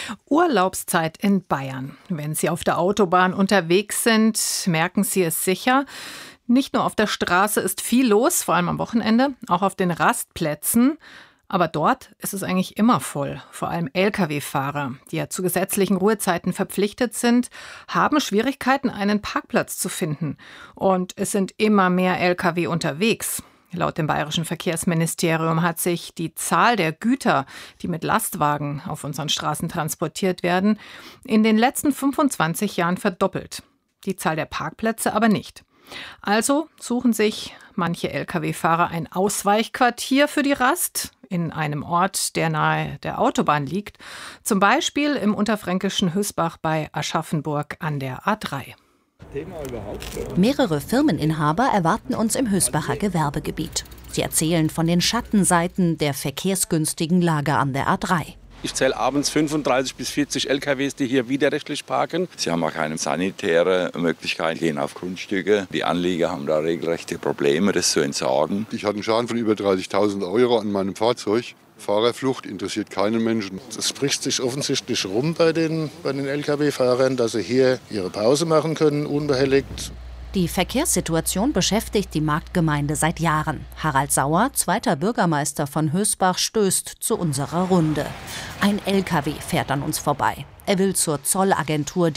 Urlaubszeit in Bayern. Wenn Sie auf der Autobahn unterwegs sind, merken Sie es sicher. Nicht nur auf der Straße ist viel los, vor allem am Wochenende, auch auf den Rastplätzen. Aber dort ist es eigentlich immer voll. Vor allem Lkw-Fahrer, die ja zu gesetzlichen Ruhezeiten verpflichtet sind, haben Schwierigkeiten, einen Parkplatz zu finden. Und es sind immer mehr Lkw unterwegs. Laut dem Bayerischen Verkehrsministerium hat sich die Zahl der Güter, die mit Lastwagen auf unseren Straßen transportiert werden, in den letzten 25 Jahren verdoppelt. Die Zahl der Parkplätze aber nicht. Also suchen sich manche Lkw-Fahrer ein Ausweichquartier für die Rast in einem Ort, der nahe der Autobahn liegt, zum Beispiel im unterfränkischen Hösbach bei Aschaffenburg an der A3. Mehrere Firmeninhaber erwarten uns im Hösbacher Gewerbegebiet. Sie erzählen von den Schattenseiten der verkehrsgünstigen Lage an der A3. Ich zähle abends 35 bis 40 LKWs, die hier widerrechtlich parken. Sie haben auch keine sanitäre Möglichkeit, gehen auf Grundstücke. Die Anlieger haben da regelrechte Probleme, das zu entsorgen. Ich hatte einen Schaden von über 30.000 € an meinem Fahrzeug. Fahrerflucht interessiert keinen Menschen. Es spricht sich offensichtlich rum bei den Lkw-Fahrern, dass sie hier ihre Pause machen können, unbehelligt. Die Verkehrssituation beschäftigt die Marktgemeinde seit Jahren. Harald Sauer, zweiter Bürgermeister von Hösbach, stößt zu unserer Runde. Ein LKW fährt an uns vorbei. Er will zur Zollagentur